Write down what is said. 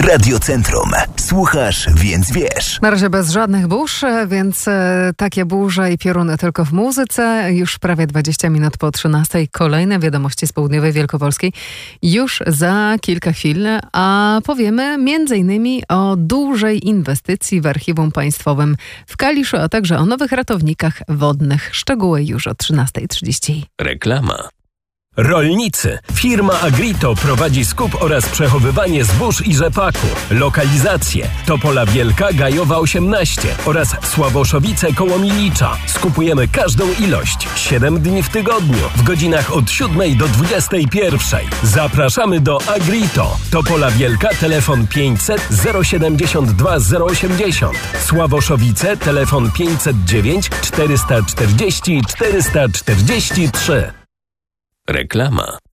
Radiocentrum. Słuchasz, więc wiesz. Na razie bez żadnych burz, więc takie burze i pioruny tylko w muzyce. Już prawie 20 minut po 13. Kolejne wiadomości z południowej Wielkopolskiej. Już za kilka chwil, a powiemy m.in. o dużej inwestycji w Archiwum Państwowym w Kaliszu, a także o nowych ratownikach wodnych. Szczegóły już o 13:30. Reklama. Rolnicy. Firma Agrito prowadzi skup oraz przechowywanie zbóż i rzepaku. Lokalizacje: Topola Wielka, Gajowa 18 oraz Sławoszowice koło Milicza. Skupujemy każdą ilość. 7 dni w tygodniu, w godzinach od 7 do 21. Zapraszamy do Agrito. Topola Wielka, telefon 500 072 080. Sławoszowice, telefon 509 440 443. Reklama.